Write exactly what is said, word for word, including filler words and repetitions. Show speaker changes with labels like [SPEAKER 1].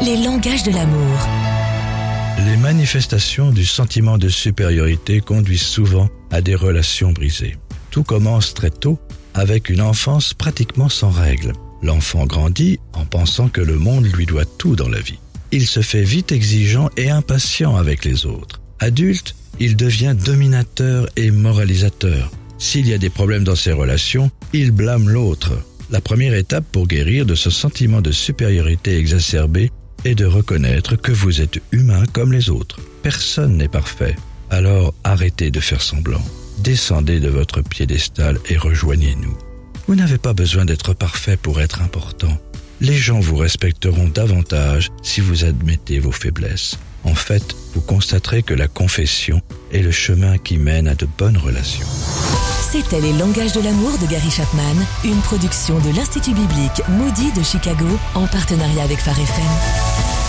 [SPEAKER 1] les langages de l'amour.
[SPEAKER 2] Les manifestations du sentiment de supériorité conduisent souvent à des relations brisées. Tout commence très tôt, avec une enfance pratiquement sans règles. L'enfant grandit en pensant que le monde lui doit tout dans la vie. Il se fait vite exigeant et impatient avec les autres. Adulte, il devient dominateur et moralisateur. S'il y a des problèmes dans ses relations, il blâme l'autre. La première étape pour guérir de ce sentiment de supériorité exacerbé est de reconnaître que vous êtes humain comme les autres. Personne n'est parfait. Alors arrêtez de faire semblant. Descendez de votre piédestal et rejoignez-nous. Vous n'avez pas besoin d'être parfait pour être important. Les gens vous respecteront davantage si vous admettez vos faiblesses. En fait, vous constaterez que la confession est le chemin qui mène à de bonnes relations.
[SPEAKER 1] C'était Les langages de l'amour de Gary Chapman, une production de l'Institut biblique Moody de Chicago en partenariat avec Phare F M.